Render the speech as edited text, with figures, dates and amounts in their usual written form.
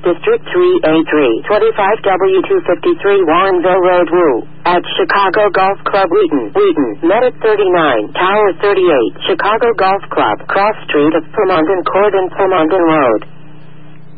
District 3A3, 25W253 Warrenville Road, Woo. At Chicago Golf Club, Wheaton, Medic 39, Tower 38, Chicago Golf Club, Cross Street of Permondon Court and Permondon Road.